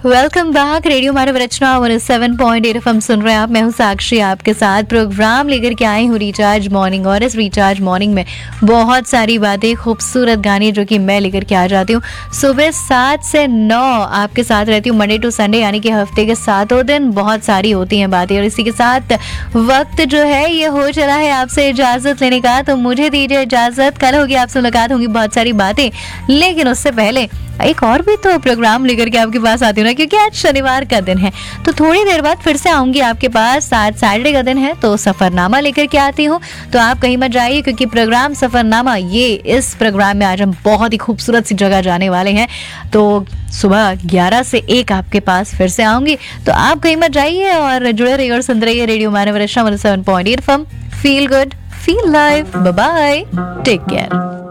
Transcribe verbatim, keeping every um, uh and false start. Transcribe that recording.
Welcome back. Radio मानव रचना seven point eight F M सुन रहे हैं आप। मैं हूं साक्षी, आपके साथ प्रोग्राम लेकर के आई हूं रिचार्ज मॉर्निंग। और इस रिचार्ज मॉर्निंग में बहुत सारी बातें, खूबसूरत गाने जो कि मैं लेकर के आ जाती हूँ सुबह सात से नौ आपके साथ रहती हूँ, मंडे टू संडे, यानी कि हफ्ते के सातों दिन बहुत सारी होती हैं बातें। और इसी के साथ वक्त जो है ये हो चला है आपसे इजाजत लेने का, तो मुझे दीजिए इजाजत। कल होगी आपसे मुलाकात, होंगी बहुत सारी बातें, लेकिन उससे पहले एक और भी तो प्रोग्राम लेकर के आपके पास आती हूँ ना, क्योंकि आज शनिवार का दिन है। तो थोड़ी देर बाद फिर से आऊंगी आपके पास। आज सैटरडे का दिन है तो सफरनामा लेकर के आती हूँ। तो आप कहीं मत जाइए, क्योंकि प्रोग्राम सफरनामा, ये इस प्रोग्राम में आज हम बहुत ही खूबसूरत सी जगह जाने वाले हैं। तो सुबह ग्यारह से एक आपके पास फिर से आऊंगी, तो आप कहीं मत जाइए और जुड़े रहिए और सुनते रहिए रेडियो मानव रचना seven point eight F M. Feel good, feel live. Bye bye, take care.